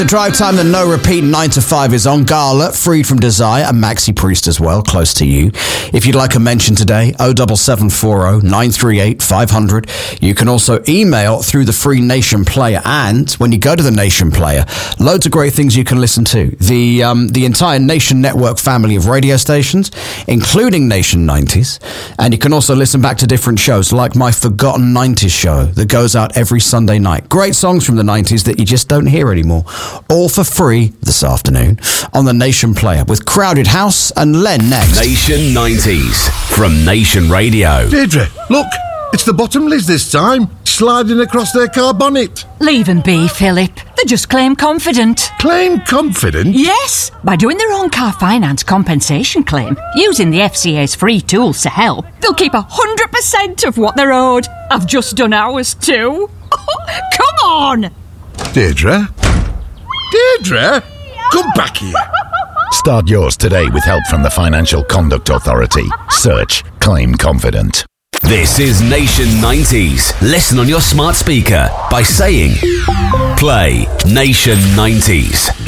The drive time, the no repeat 9 to 5 is on. Gala, Freed from Desire, and Maxi Priest as well, close to you. If you'd like a mention today, 07740 938 500. You can also email through the free Nation Player, and when you go to the Nation Player, loads of great things you can listen to. The entire Nation Network family of radio stations, including Nation 90s, and you can also listen back to different shows like my Forgotten 90s show that goes out every Sunday night. Great songs from the 90s that you just don't hear anymore. All for free this afternoon on the Nation Player with Crowded House and Len next. Nation 90s from Nation Radio. Deirdre, look, it's the Bottomleys this time, sliding across their car bonnet. Leave them be, Philip. They just claim confident. Claim confident? Yes, by doing their own car finance compensation claim, using the FCA's free tools to help, they'll keep 100% of what they're owed. I've just done ours too. Come on! Deirdre? Deirdre? Come back here. Start yours today with help from the Financial Conduct Authority. Search Claim Confident. This is Nation 90s. Listen on your smart speaker by saying, play Nation 90s.